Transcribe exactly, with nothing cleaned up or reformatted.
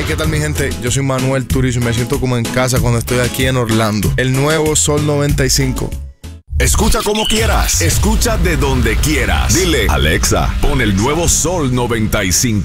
¿qué tal mi gente? Yo soy Manuel Turizo y me siento como en casa cuando estoy aquí en Orlando. El nuevo Sol noventa y cinco. Escucha como quieras, escucha de donde quieras. Dile, Alexa, pon el nuevo Sol noventa y cinco.